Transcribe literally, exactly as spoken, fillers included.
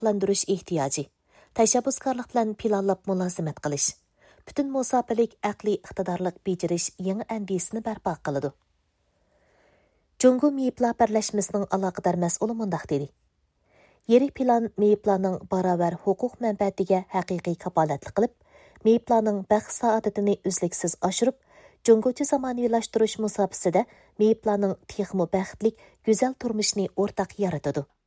oziqlantirish ehtiyoji, tashabbuskorlik bilan planlab mulozimat qilish, butun musofirlik aqliy iqtidorlik bejirish yangi andisini barpo qiladi. Jungo Meyiplar birlashmasining aloqador mas'uli mundaq dedi. Yirik plan Meyiplarning barobar huquq manfaatiga haqiqiy kapolatlik qilib, Meyiplarning baxt saodatini uzluksiz oshirib, Jungocha zamoniylashtirish musofasida Meyiplarning texmo baxtlik, go'zal turmushni o'rtaq yaratadi.